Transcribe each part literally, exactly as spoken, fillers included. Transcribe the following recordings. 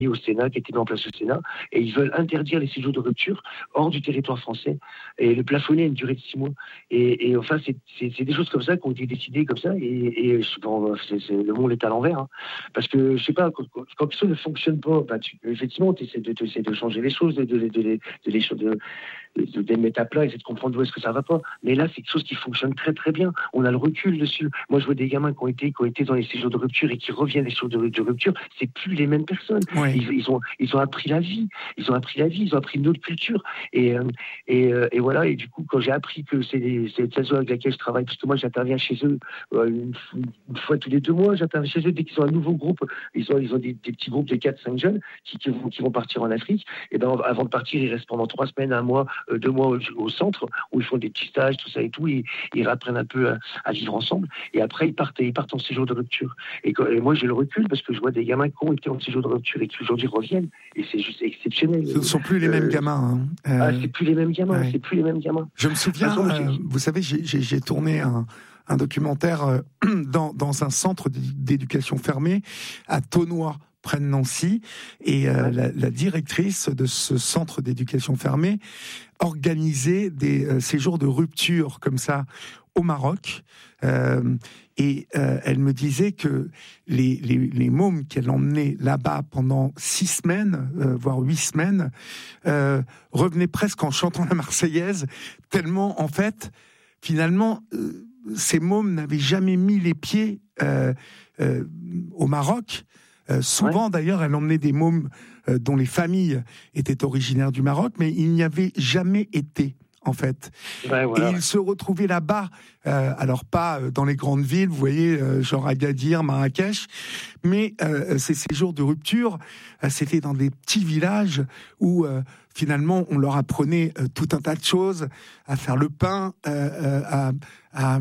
au Sénat, qui a été mis en place au Sénat, et ils veulent interdire les séjours de rupture hors du territoire français et le plafonner à une durée de six mois. Et, et enfin, c'est, c'est, c'est des choses comme ça qui ont été décidées comme ça, et, et bon, c'est, c'est, le monde est à l'envers, hein. Parce que je sais pas, quand, quand quelque chose ne fonctionne pas, bah, tu, effectivement, tu essaies de, de changer les choses, de, de, de, de, de, de, de, de de, de mettre à plat, essayer de comprendre où est-ce que ça va pas. Mais là, c'est quelque chose qui fonctionne très très bien. On a le recul dessus. Moi, je vois des gamins qui ont été, qui ont été dans les séjours de rupture et qui reviennent des séjours de, de rupture. C'est plus les mêmes personnes. Oui. Ils, ils ont, ils ont appris la vie. Ils ont appris la vie. Ils ont appris une autre culture. Et, et, et voilà. Et du coup, quand j'ai appris que c'est cette asso avec laquelle je travaille, parce que moi, j'interviens chez eux une, une fois tous les deux mois. J'interviens chez eux dès qu'ils ont un nouveau groupe. Ils ont, ils ont des, des petits groupes de quatre cinq jeunes qui, qui, vont, qui vont partir en Afrique. Et ben, avant de partir, ils restent pendant trois semaines, un mois, deux mois au, au centre, où ils font des petits stages, tout ça et tout, et ils apprennent un peu à, à vivre ensemble, et après ils partent, ils partent en séjour de rupture. Et, et moi j'ai le recul, parce que je vois des gamins qui ont été en séjour de rupture et qui aujourd'hui reviennent, et c'est juste exceptionnel. Ce ne sont plus les euh, mêmes gamins. Hein. Euh, ah, c'est plus les mêmes gamins, ouais. c'est plus les mêmes gamins. Je me souviens, façon, euh, vous savez, j'ai, j'ai, j'ai tourné un, un documentaire euh, dans, dans un centre d'éducation fermée à Thonois, près de Nancy, et euh, ouais. la, la directrice de ce centre d'éducation fermée organisait des euh, séjours de rupture comme ça au Maroc, euh, et euh, elle me disait que les, les, les mômes qu'elle emmenait là-bas pendant six semaines, euh, voire huit semaines, euh, revenaient presque en chantant la Marseillaise, tellement en fait, finalement, euh, ces mômes n'avaient jamais mis les pieds euh, euh, au Maroc. Euh, souvent, ouais. d'ailleurs, elle emmenait des mômes euh, dont les familles étaient originaires du Maroc, mais ils n'y avaient jamais été, en fait. Ouais, voilà. Et ils se retrouvaient là-bas, euh, alors pas dans les grandes villes, vous voyez, euh, genre Agadir, Marrakech, mais euh, ces séjours de rupture, euh, c'était dans des petits villages où euh, finalement on leur apprenait euh, tout un tas de choses, à faire le pain, euh, à, à,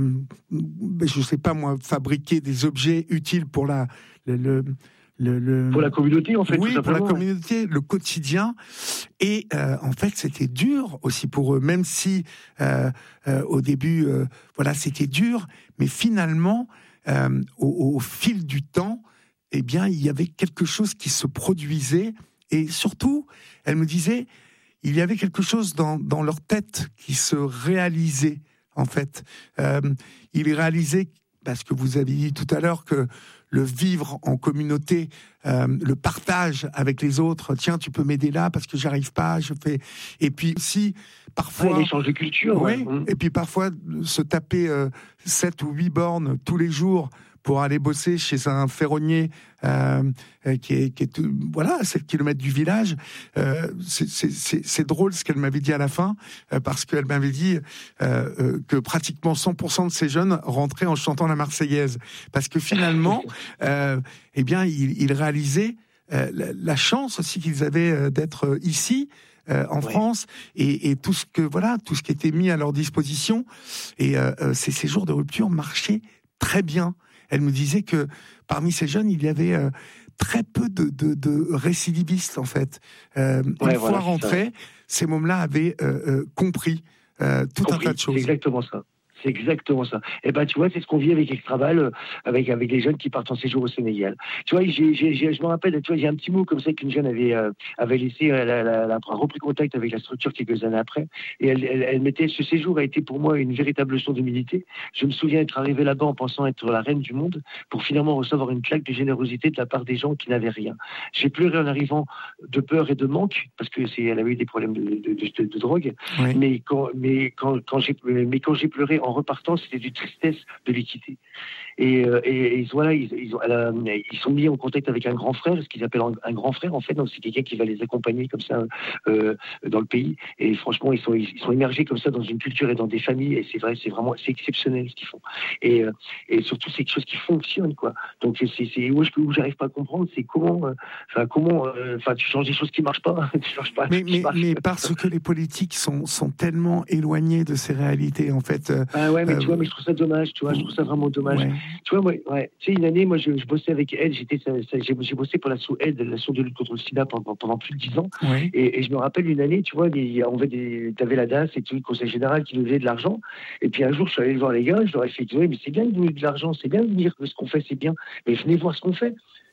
je sais pas moi, fabriquer des objets utiles pour la le, le Le, le... Pour la communauté, en fait. Oui, tout pour la communauté, le quotidien. Et euh, en fait, c'était dur aussi pour eux, même si euh, euh, au début, euh, voilà, c'était dur. Mais finalement, euh, au, au fil du temps, eh bien, il y avait quelque chose qui se produisait. Et surtout, elle me disait, il y avait quelque chose dans, dans leur tête qui se réalisait, en fait. Euh, ils réalisaient, parce que vous avez dit tout à l'heure que le vivre en communauté, euh, le partage avec les autres. Tiens, tu peux m'aider là parce que j'arrive pas. Je fais. Et puis aussi parfois. Ouais, l'échange de culture. Oui. Ouais. Et puis parfois se taper euh, sept ou huit bornes tous les jours pour aller bosser chez un ferronnier euh, qui est, qui est tout, voilà, à sept kilomètres du village. Euh, c'est, c'est, c'est, c'est drôle ce qu'elle m'avait dit à la fin, euh, parce qu'elle m'avait dit euh, euh, que pratiquement cent pour cent de ces jeunes rentraient en chantant la Marseillaise. Parce que finalement, euh, eh bien, ils, ils réalisaient euh, la, la chance aussi qu'ils avaient euh, d'être ici, Euh, en ouais. France, et, et tout ce que voilà, tout ce qui était mis à leur disposition. Et euh, euh, ces séjours de rupture marchaient très bien. Elle me disait que parmi ces jeunes, il y avait euh, très peu de, de, de récidivistes, en fait. Euh, ouais, une voilà, fois rentrés, ces mômes-là avaient euh, euh, compris euh, tout compris, un tas de choses. C'est exactement ça. C'est exactement ça. Et ben tu vois, c'est ce qu'on vit avec Extraval, avec avec les jeunes qui partent en séjour au Sénégal. Tu vois, j'ai, j'ai, j'ai, je me rappelle, tu vois, j'ai un petit mot comme ça qu'une jeune avait euh, avait laissé, elle a repris contact avec la structure quelques années après, et elle, elle, elle mettait, ce séjour a été pour moi une véritable leçon d'humilité. Je me souviens être arrivé là-bas en pensant être la reine du monde, pour finalement recevoir une claque de générosité de la part des gens qui n'avaient rien. J'ai pleuré en arrivant de peur et de manque, parce que c'est, elle avait eu des problèmes de de, de, de, de drogue, oui. mais quand mais quand quand j'ai mais quand j'ai pleuré en repartant, c'était du tristesse de les quitter. Et, euh, et, et voilà, ils, ils, ont, euh, ils sont mis en contact avec un grand frère, ce qu'ils appellent un, un grand frère en fait. Donc c'est quelqu'un qui va les accompagner comme ça euh, dans le pays. Et franchement, ils sont ils sont immergés comme ça dans une culture et dans des familles. Et c'est vrai, c'est vraiment c'est exceptionnel ce qu'ils font. Et, euh, et surtout, c'est quelque chose qui fonctionne quoi. Donc c'est, c'est où, je, où j'arrive pas à comprendre, c'est comment, enfin euh, comment, enfin euh, tu changes des choses qui marchent pas, tu changes pas. Mais mais, mais parce que les politiques sont sont tellement éloignés de ces réalités en fait. Euh, Ah ouais, mais euh, tu vois, mais je trouve ça dommage, tu vois, je trouve ça vraiment dommage. Ouais. Tu vois, moi, ouais, tu sais, une année, moi, je, je bossais avec elle, j'étais, ça, ça, j'ai, j'ai bossé pour l'asso aide, l'asso de lutte contre le sida pendant, pendant plus de dix ans. Ouais. Et, et je me rappelle une année, tu vois, des, on avait des, t'avais la D A S et tout, le conseil général qui nous donnait de l'argent. Et puis un jour, je suis allé voir les gars, je leur ai fait, ouais, mais c'est bien de donner de l'argent, c'est bien de dire que ce qu'on fait, c'est bien, mais venez voir ce qu'on fait.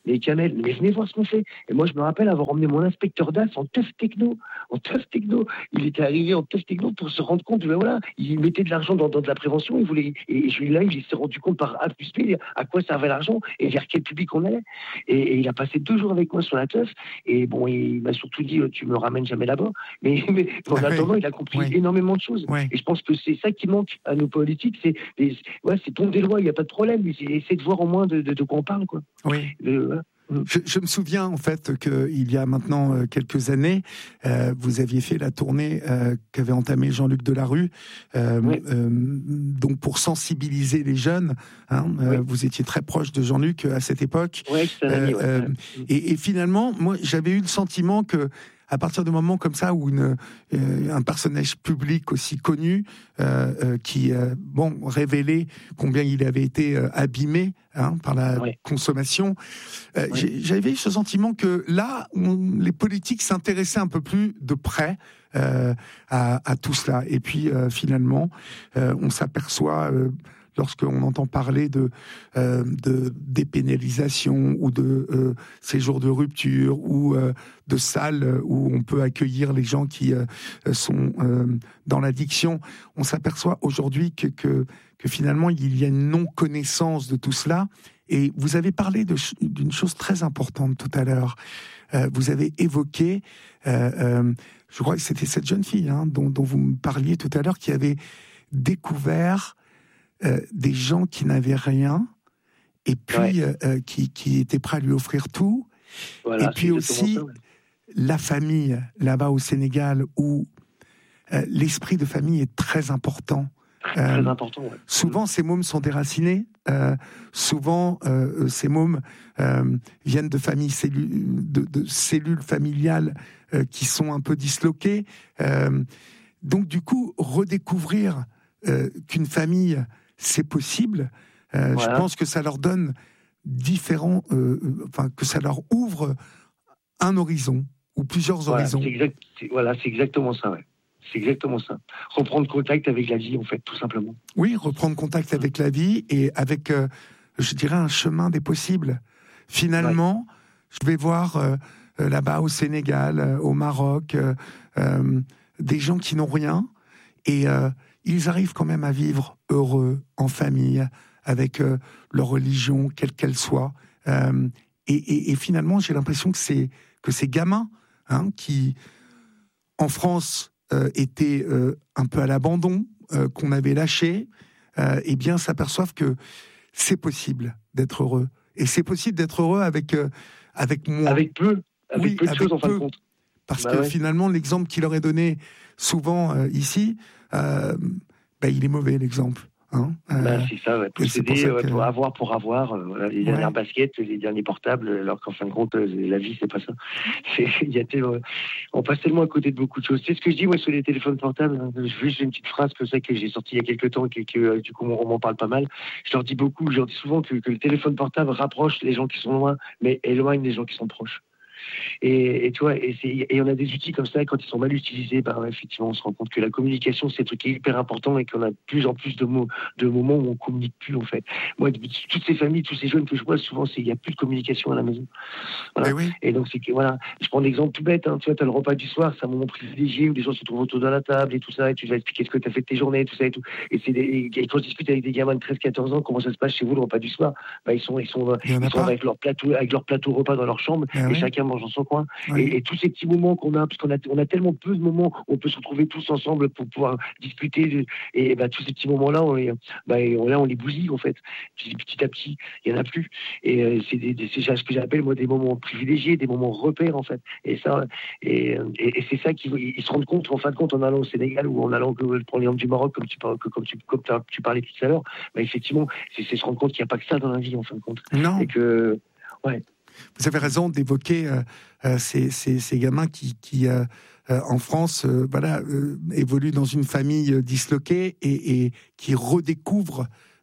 mais Kamel, mais venez voir ce qu'on fait. Et moi, je me rappelle avoir emmené mon inspecteur d'A S en teuf techno, en teuf techno. Il était arrivé en teuf techno pour se rendre compte, ben voilà, il mettait de l'argent dans, dans de la prévention, il voulait, et je, là, il s'est rendu compte par A plus B à quoi servait l'argent et vers quel public on allait. Et, et il a passé deux jours avec moi sur la teuf, et bon, il m'a surtout dit, tu me ramènes jamais là-bas. Mais, mais en ah attendant, oui. il a compris oui. énormément de choses. Oui. Et je pense que c'est ça qui manque à nos politiques, c'est, c'est, ouais, c'est ton des lois, il n'y a pas de problème, mais c'est essayer de voir au moins de, de, de quoi on parle, quoi. Oui. De, ouais. Je, je me souviens en fait qu'il y a maintenant euh, quelques années, euh, vous aviez fait la tournée euh, qu'avait entamée Jean-Luc Delarue, euh, oui. euh, donc pour sensibiliser les jeunes. Hein, oui. euh, vous étiez très proche de Jean-Luc à cette époque. Oui, c'est un ami, ouais. euh, et, et finalement, moi, j'avais eu le sentiment que à partir de moments comme ça où une, euh, un personnage public aussi connu euh, euh, qui euh, bon révélait combien il avait été euh, abîmé hein, par la ouais. consommation, euh, ouais. j'avais eu ce sentiment que là on, les politiques s'intéressaient un peu plus de près euh, à, à tout cela. Et puis euh, finalement, euh, on s'aperçoit euh, lorsqu'on entend parler de, euh, de dépénalisation ou de euh, séjours de rupture ou euh, de salles où on peut accueillir les gens qui euh, sont euh, dans l'addiction, on s'aperçoit aujourd'hui que, que, que finalement il y a une non-connaissance de tout cela. Et vous avez parlé de, d'une chose très importante tout à l'heure. Euh, vous avez évoqué, euh, euh, je crois que c'était cette jeune fille hein, dont, dont vous me parliez tout à l'heure, qui avait découvert Euh, des gens qui n'avaient rien et puis ouais. euh, qui, qui étaient prêts à lui offrir tout. Voilà, et puis aussi ça, ouais. la famille là-bas au Sénégal où euh, l'esprit de famille est très important. Très, euh, très important. Ouais. Souvent, ces mômes sont déracinés. Euh, souvent, euh, ces mômes euh, viennent de familles cellu- de, de cellules familiales euh, qui sont un peu disloquées. Euh, donc, du coup, redécouvrir euh, qu'une famille c'est possible. Euh, voilà. Je pense que ça leur donne différents, euh, enfin que ça leur ouvre un horizon ou plusieurs voilà, horizons. C'est exact, c'est, voilà, c'est exactement ça. Ouais. C'est exactement ça. Reprendre contact avec la vie, en fait, tout simplement. Oui, reprendre contact avec la vie et avec, euh, je dirais, un chemin des possibles. Finalement, ouais. je vais voir euh, là-bas au Sénégal, euh, au Maroc, euh, euh, des gens qui n'ont rien et euh, ils arrivent quand même à vivre heureux, en famille, avec euh, leur religion, quelle qu'elle soit. Euh, et, et, et finalement, j'ai l'impression que, c'est, que ces gamins, hein, qui, en France, euh, étaient euh, un peu à l'abandon, euh, qu'on avait lâchés, euh, eh bien, s'aperçoivent que c'est possible d'être heureux. Et c'est possible d'être heureux avec, euh, avec moins. Avec peu. Avec oui, peu de avec choses, en fin peu. de compte. Parce bah que ouais. finalement, l'exemple qu'il aurait donné souvent euh, ici, euh, bah, il est mauvais, l'exemple. Hein euh, bah, c'est ça, ouais. Posséder, pour, ça ouais, que... pour avoir, pour avoir, euh, voilà, les ouais. dernières baskets, les derniers portables, alors qu'en fin de compte, euh, la vie, c'est pas ça. C'est, y a tellement, on passe tellement à côté de beaucoup de choses. C'est ce que je dis, moi, sur les téléphones portables. Hein, juste une petite phrase comme ça que j'ai sortie il y a quelques temps, et que, euh, du coup, on m'en parle pas mal. Je leur dis beaucoup, je leur dis souvent que, que le téléphone portable rapproche les gens qui sont loin, mais éloigne les gens qui sont proches. Et, et tu vois, et, c'est, et on a des outils comme ça, et quand ils sont mal utilisés, bah, effectivement, on se rend compte que la communication, c'est un truc qui est hyper important et qu'on a de plus en plus de, mots, de moments où on communique plus, en fait. Moi, toutes ces familles, tous ces jeunes que je vois, souvent, il n'y a plus de communication à la maison. Voilà. Oui. Et donc, c'est que, voilà, je prends l'exemple tout bête, hein, tu vois, tu as le repas du soir, c'est un moment privilégié où les gens se trouvent autour de la table et tout ça, et tu vas expliquer ce que tu as fait de tes journées, tout ça et tout. Et, c'est des, et quand je discute avec des gamins de treize quatorze ans, comment ça se passe chez vous, le repas du soir, bah, ils sont, ils sont, ils sont avec leur plateau, avec leur plateau repas dans leur chambre, ben et oui. chacun mange dans son coin. Oui. Et, et tous ces petits moments qu'on a, parce qu'on a, on a tellement peu de moments où on peut se retrouver tous ensemble pour pouvoir discuter, de, et bah, tous ces petits moments-là, on les, bah, on, là, on les bousille, en fait. Petit à petit, il n'y en a plus. Et euh, c'est, des, des, c'est ce que j'appelle, moi, des moments privilégiés, des moments repères, en fait. Et ça, et, et, et c'est ça qu'ils ils se rendent compte, en fin de compte, en allant au Sénégal ou en allant, pour l'exemple du Maroc, comme tu, comme tu, comme tu parlais tout à l'heure, bah, effectivement, c'est, c'est se rendre compte qu'il n'y a pas que ça dans la vie, en fin de compte. Non. Et que, ouais. Vous avez raison d'évoquer euh, euh, ces, ces, ces gamins qui, qui euh, euh, en France, euh, voilà, euh, évoluent dans une famille disloquée et, et qui redécouvrent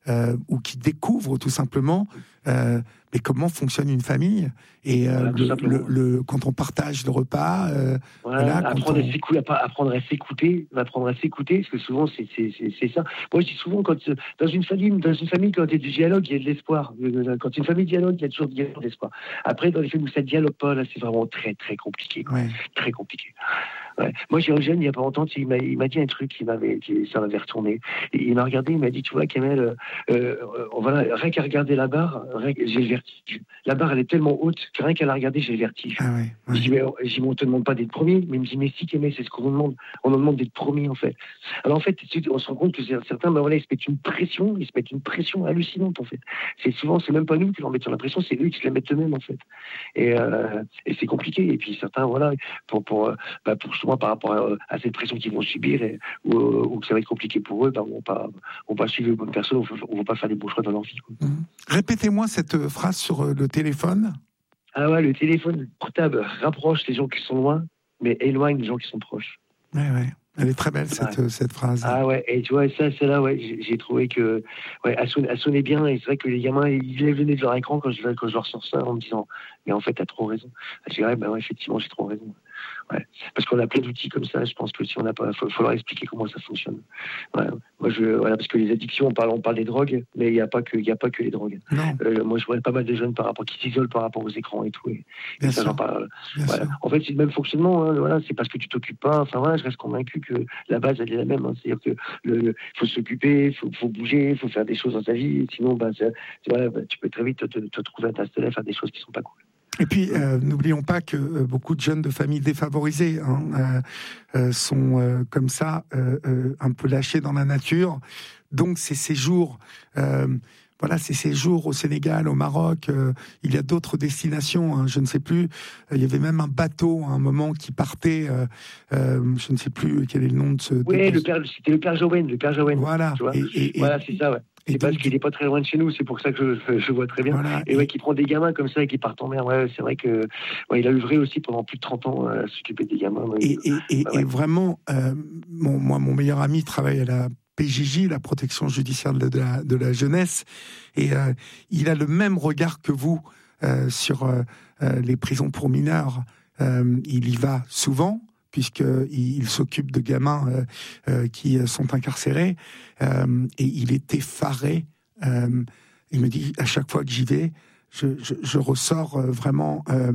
euh, ou qui découvrent tout simplement euh, mais comment fonctionne une famille et euh, voilà, le, le, le, quand on partage le repas. Euh, voilà, voilà, apprendre, on... à s'écouter, apprendre à s'écouter, apprendre à s'écouter, parce que souvent c'est, c'est, c'est, c'est ça. Moi je dis souvent quand dans une famille, dans une famille quand il y a du dialogue, il y a de l'espoir. Quand une famille dialogue, il y a toujours de l'espoir. Après dans les familles où ça dialogue pas, là c'est vraiment très très compliqué, ouais. très compliqué. Ouais. Moi, j'ai Eugène, il n'y a pas longtemps, il m'a, il m'a dit un truc qui m'avait, qui, ça m'avait retourné. Et il m'a regardé, il m'a dit, tu vois, Kamel, euh, euh, voilà, rien qu'à regarder la barre, rien, j'ai le vertige. La barre, elle est tellement haute que rien qu'à la regarder, j'ai le vertige. Ah ouais, ouais. Je dis, mais, je dis, mais on te demande pas d'être premier. Mais il me dit, mais si, Kamel, c'est ce qu'on nous demande. On nous demande d'être premier, en fait. Alors, en fait, on se rend compte que certains, ben voilà, ils se mettent une pression, ils se mettent une pression hallucinante, en fait. C'est souvent, c'est même pas nous qui leur mettons la pression, c'est eux qui se la mettent eux-mêmes, en fait. Et, euh, et c'est compliqué. Et puis, certains, voilà, pour, pour, bah, pour justement, par rapport à, à cette pression qu'ils vont subir et, ou, ou que ça va être compliqué pour eux, ben, on ne va pas, on va pas suivre les bonnes personnes, on ne va pas faire des bons choix dans leur vie. Quoi. Mmh. Répétez-moi cette phrase sur le téléphone. Ah ouais, le téléphone portable rapproche les gens qui sont loin, mais éloigne les gens qui sont proches. Ouais, ouais. Elle est très belle, cette, ouais. cette phrase. Ah ouais, et tu vois, ça, c'est là, ouais, j'ai, j'ai trouvé que, ouais, elle sonnait, elle sonnait bien, et c'est vrai que les gamins, ils lèvent le nez de leur écran quand je, quand je leur sors ça en me disant, mais en fait, t'as trop raison. Je dirais, ben ouais, effectivement, j'ai trop raison. Ouais. Parce qu'on a plein d'outils comme ça, je pense que si on n'a pas, faut, faut leur expliquer comment ça fonctionne. Ouais. Moi, je, voilà, parce que les addictions, on parle, on parle des drogues, mais il n'y a pas que, il y a pas que les drogues. Euh, moi, je vois pas mal de jeunes par rapport, qui s'isolent par rapport aux écrans et tout, et, et ça, j'en parle. Voilà. En fait, c'est le même fonctionnement, hein, voilà, c'est parce que tu t'occupes pas, enfin voilà, je reste convaincu que la base, elle est la même, hein, c'est-à-dire que le, le, faut s'occuper, faut, faut bouger, faut faire des choses dans ta vie, sinon, bah, ça, tu, vois, bah, tu peux très vite te, te, te trouver à t'installer, à faire des choses qui sont pas cool. Et puis, euh, n'oublions pas que euh, beaucoup de jeunes de familles défavorisées hein, euh, euh, sont euh, comme ça, euh, euh, un peu lâchés dans la nature. Donc, ces séjours, euh, voilà, ces séjours au Sénégal, au Maroc, euh, il y a d'autres destinations. Hein, je ne sais plus. Il y avait même un bateau à un moment qui partait. Euh, euh, je ne sais plus quel est le nom de ce. Oui, de... le père, c'était le père Jowen, le père Jowen. Voilà. Tu vois Et, et, voilà, et, c'est ça, ouais. C'est parce qu'il n'est pas très loin de chez nous, c'est pour ça que je, je vois très bien. Voilà, et, et ouais, qui prend des gamins comme ça et qui partent en mer. Ouais, c'est vrai que ouais, il a œuvré aussi pendant plus de trente ans à s'occuper des gamins. Ouais. Et, et, et, bah, ouais. et vraiment, euh, mon, moi, mon meilleur ami travaille à la P J J, la protection judiciaire de la, de la jeunesse, et euh, il a le même regard que vous euh, sur euh, euh, les prisons pour mineurs. Euh, il y va souvent, puisqu'il il s'occupe de gamins euh, euh, qui sont incarcérés, euh, et il est effaré. Euh, il me dit, à chaque fois que j'y vais, je, je, je ressors euh, vraiment... Euh,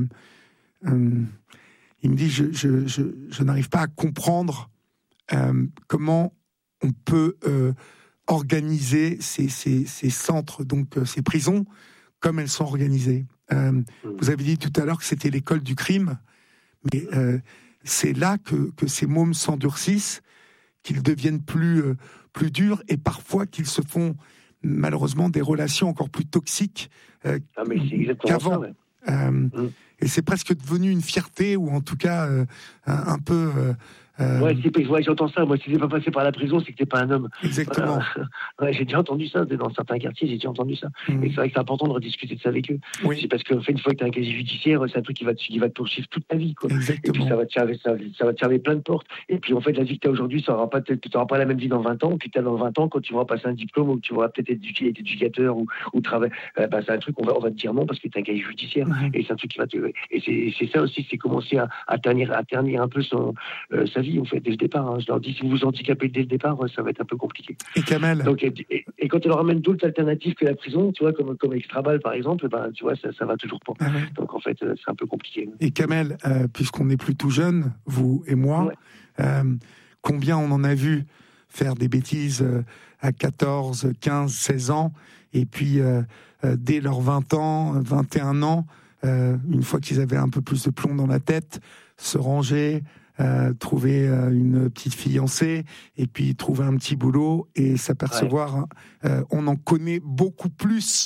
euh, il me dit, je, je, je, je n'arrive pas à comprendre euh, comment on peut euh, organiser ces, ces, ces centres, donc euh, ces prisons, comme elles sont organisées. Euh, mmh. Vous avez dit tout à l'heure que c'était l'école du crime, mais... Euh, c'est là que, que ces mômes s'endurcissent, qu'ils deviennent plus, euh, plus durs et parfois qu'ils se font malheureusement des relations encore plus toxiques euh, ah, mais c'est qu'avant. Ça, ouais. euh, mmh. Et c'est presque devenu une fierté ou en tout cas euh, un, un peu... Euh, Euh... Ouais, c'est, ouais, j'entends ça. Moi, si t'es pas passé par la prison, c'est que t'es pas un homme. Exactement. Voilà. Ouais, j'ai déjà entendu ça dans certains quartiers. J'ai déjà entendu ça. Mmh. Et c'est vrai que c'est important de rediscuter de ça avec eux. Oui. C'est parce que en fait, une fois que t'as un casier judiciaire, c'est un truc qui va te, qui va te poursuivre toute ta vie, quoi. Exactement. Et puis ça va te fermer, ça, ça va te fermer plein de portes. Et puis en fait, la vie que t'as aujourd'hui, ça aura pas, t'auras pas la même vie dans vingt ans. Puis t'as dans vingt ans, quand tu vas passer un diplôme ou tu vas peut-être être éducateur ou, ou travailler, euh, bah, c'est un truc on va, on va te dire non parce que t'as un casier judiciaire. Mmh. Et c'est un truc qui va te. Et c'est, c'est ça aussi, c'est commencer à, à ternir, à ternir un peu son, euh, sa vie en fait dès le départ. Je leur dis, si vous vous handicapez dès le départ, ça va être un peu compliqué. Et Kamel. Donc, et, et, et quand on leur ramène d'autres alternatives que la prison, tu vois, comme, comme Extrabal par exemple, ben, tu vois, ça, ça va toujours pas. Ah ouais. Donc en fait, c'est un peu compliqué. Et Kamel, euh, puisqu'on n'est plus tout jeune, vous et moi, ouais. euh, combien on en a vu faire des bêtises euh, à quatorze, quinze, seize ans, et puis euh, euh, dès leurs vingt ans, vingt et un ans, euh, une fois qu'ils avaient un peu plus de plomb dans la tête, se ranger, Euh, trouver euh, une petite fiancée et puis trouver un petit boulot et s'apercevoir, ouais. euh, on en connaît beaucoup plus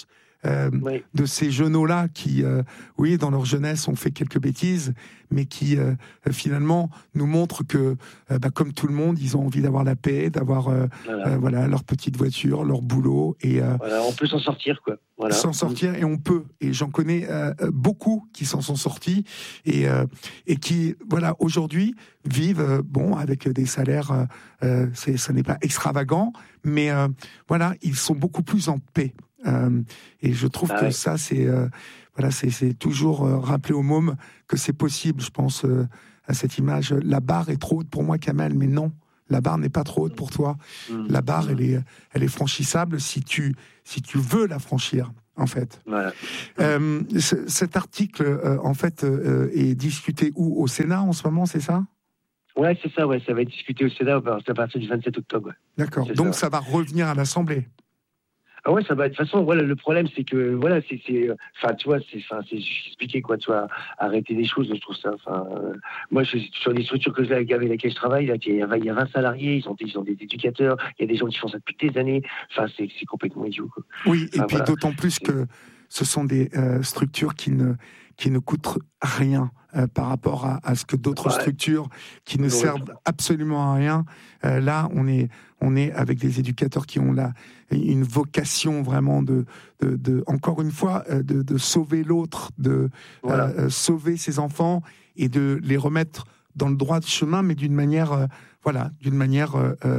euh, oui. de ces jeunes-là qui, euh, oui, dans leur jeunesse, ont fait quelques bêtises, mais qui euh, finalement nous montrent que, euh, bah, comme tout le monde, ils ont envie d'avoir la paix, d'avoir euh, voilà. Euh, voilà, leur petite voiture, leur boulot. Et, euh, voilà, on peut s'en sortir, quoi. Voilà. S'en sortir, et on peut. Et j'en connais euh, beaucoup qui s'en sont sortis et, euh, et qui, voilà, aujourd'hui, vivent, euh, bon, avec des salaires, euh, c'est, ça n'est pas extravagant, mais euh, voilà, ils sont beaucoup plus en paix. Euh, et je trouve ah que oui. ça, c'est, euh, voilà, c'est, c'est toujours euh, rappeler aux mômes que c'est possible. Je pense euh, à cette image. La barre est trop haute pour moi, Kamel, mais non. La barre n'est pas trop haute pour toi. Mmh. La barre, mmh. elle est, elle est franchissable si tu, si tu veux la franchir, en fait. Voilà. Euh, c- cet article, euh, en fait, euh, est discuté où ? Au Sénat en ce moment, c'est ça ? Ouais, c'est ça. Ouais, ça va être discuté au Sénat à partir du vingt-sept octobre. Ouais. D'accord. C'est Donc ça. ça va revenir à l'Assemblée. Ah ouais, ça va. De toute façon, voilà, le problème, c'est que, voilà, c'est, c'est, enfin, tu vois, c'est, enfin, c'est expliqué, quoi, tu vois, arrêter des choses, je trouve ça, enfin, euh, moi, je, sur les structures que j'ai, avec lesquelles je travaille, là, il y a, il y a vingt salariés, ils ont, ils ont des éducateurs, il y a des gens qui font ça depuis des années, enfin, c'est, c'est complètement idiot, quoi. Oui, et enfin, puis voilà. D'autant plus que ce sont des euh, structures qui ne, qui ne coûtent rien euh, par rapport à, à ce que d'autres ouais. structures qui ne ouais. servent absolument à rien. Euh, là, on est, on est avec des éducateurs qui ont la, une vocation vraiment de, de, de encore une fois, de, de sauver l'autre, de voilà. euh, sauver ses enfants et de les remettre dans le droit chemin, mais d'une manière, euh, voilà, d'une manière euh, euh,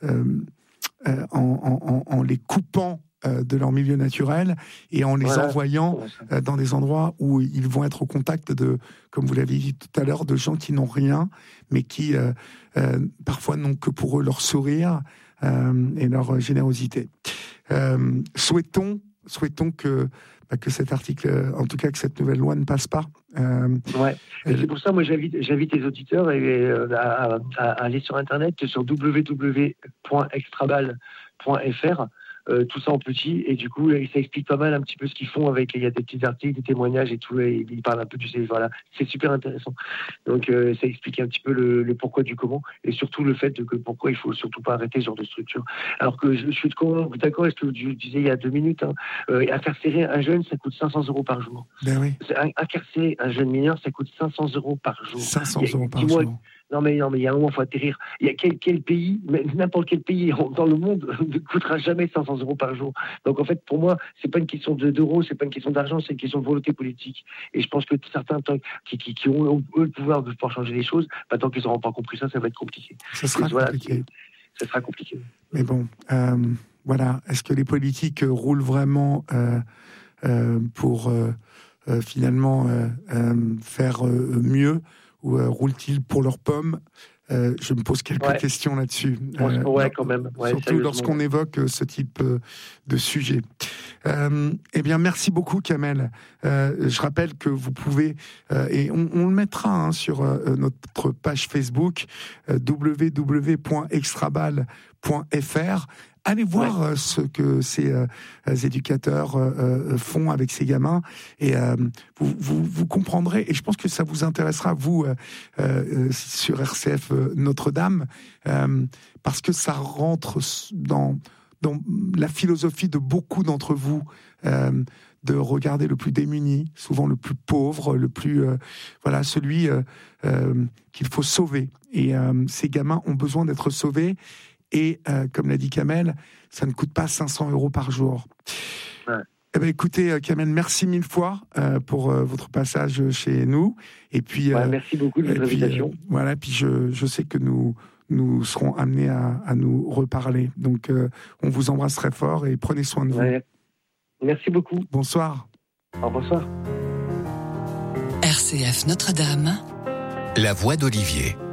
euh, en, en, en les coupant de leur milieu naturel et en les voilà. envoyant euh, dans des endroits où ils vont être au contact de, comme vous l'avez dit tout à l'heure, de gens qui n'ont rien, mais qui euh, euh, parfois n'ont que pour eux leur sourire euh, et leur générosité. Euh, souhaitons, souhaitons que, bah, que cet article, en tout cas que cette nouvelle loi ne passe pas. Euh, ouais. Et c'est pour ça, moi, j'invite, j'invite les auditeurs à, à, à, à aller sur Internet, sur w w w point extrabal point f r. Euh, tout ça en petit, et du coup, ça explique pas mal un petit peu ce qu'ils font avec, il y a des petits articles, des témoignages et tout, et ils parlent un peu du voilà, c'est super intéressant. Donc, euh, ça explique un petit peu le, le pourquoi du comment, et surtout le fait de que pourquoi il faut surtout pas arrêter ce genre de structure. Alors que je, je suis d'accord avec ce que je disais il y a deux minutes, hein, euh, incarcérer un jeune, ça coûte cinq cents euros par jour. Ben oui. Incarcérer un jeune mineur, ça coûte cinq cents euros par jour. cinq cents euros par jour. Non mais non mais il y a un moment, il faut atterrir. Il y a quel, quel pays, n'importe quel pays dans le monde ne coûtera jamais cinq cents euros par jour. Donc en fait, pour moi, c'est pas une question de, d'euros, c'est pas une question d'argent, c'est une question de volonté politique. Et je pense que certains qui, qui, qui ont eux, le pouvoir de pouvoir changer les choses, bah, tant qu'ils n'auront pas compris ça, ça va être compliqué. Ça sera voilà, compliqué. Ça sera compliqué. Mais bon, euh, voilà. Est-ce que les politiques roulent vraiment euh, euh, pour euh, euh, finalement euh, euh, faire euh, mieux? Ou euh, roulent-ils pour leurs pommes ? euh, Je me pose quelques ouais. questions là-dessus. Euh, ouais, quand même. Ouais, surtout lorsqu'on évoque euh, ce type euh, de sujet. Euh, eh bien, merci beaucoup, Kamel. Euh, je rappelle que vous pouvez, euh, et on, on le mettra hein, sur euh, notre page Facebook, euh, w w w point extrabal point f r. Allez voir ouais. euh, ce que ces euh, éducateurs euh, font avec ces gamins et euh, vous, vous, vous comprendrez, et je pense que ça vous intéressera, vous, euh, euh, sur R C F euh, Notre-Dame, euh, parce que ça rentre dans, dans la philosophie de beaucoup d'entre vous, euh, de regarder le plus démuni, souvent le plus pauvre, le plus, euh, voilà, celui euh, euh, qu'il faut sauver. Et euh, ces gamins ont besoin d'être sauvés. Et euh, comme l'a dit Kamel, ça ne coûte pas cinq cents euros par jour. Ouais. Eh ben, écoutez, Kamel, merci mille fois euh, pour euh, votre passage chez nous. Et puis, ouais, euh, merci beaucoup de votre invitation. Euh, voilà, puis je, je sais que nous, nous serons amenés à, à nous reparler. Donc, euh, on vous embrasse très fort et prenez soin de ouais. vous. Merci beaucoup. Bonsoir. Au bonsoir. R C F Notre-Dame. La voix d'Olivier.